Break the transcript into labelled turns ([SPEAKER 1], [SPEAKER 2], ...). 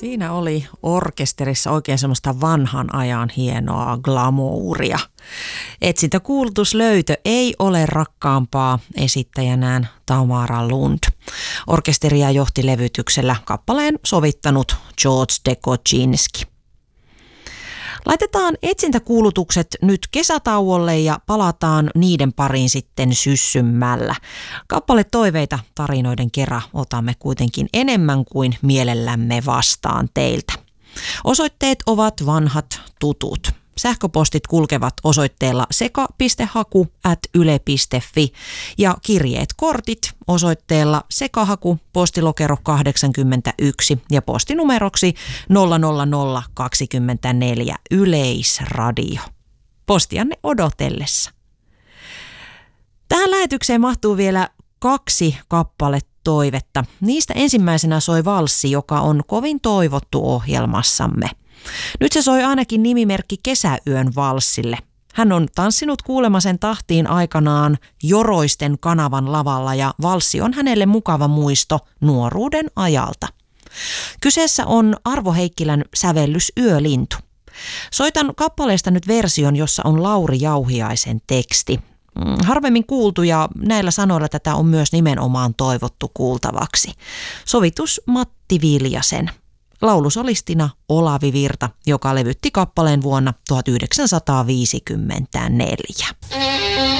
[SPEAKER 1] Siinä oli orkesterissa oikein semmoista vanhan ajan hienoa glamouria. Etsintäkuulutuslöytö ei ole rakkaampaa, esittäjänään Tamara Lund. Orkesteria johti levytyksellä kappaleen sovittanut George Dekocinski. Laitetaan etsintäkuulutukset nyt kesätauolle ja palataan niiden pariin sitten syssymmällä. Kappaletoiveita tarinoiden kera otamme kuitenkin enemmän kuin mielellämme vastaan teiltä. Osoitteet ovat vanhat tutut. Sähköpostit kulkevat osoitteella seka.haku@yle.fi ja kirjeet kortit osoitteella sekahaku postilokero 81 ja postinumeroksi 00024 Yleisradio. Postianne odotellessa. Tähän lähetykseen mahtuu vielä 2 kappaletoivetta. Niistä ensimmäisenä soi valssi, joka on kovin toivottu ohjelmassamme. Nyt se soi ainakin nimimerkki Kesäyön valssille. Hän on tanssinut kuulemasen tahtiin aikanaan Joroisten kanavan lavalla ja valssi on hänelle mukava muisto nuoruuden ajalta. Kyseessä on Arvo Heikkilän sävellys Yölintu. Soitan kappaleesta nyt version, jossa on Lauri Jauhiaisen teksti. Harvemmin kuultu ja näillä sanoilla tätä on myös nimenomaan toivottu kuultavaksi. Sovitus Matti Viljasen. Laulusolistina Olavi Virta, joka levytti kappaleen vuonna 1954.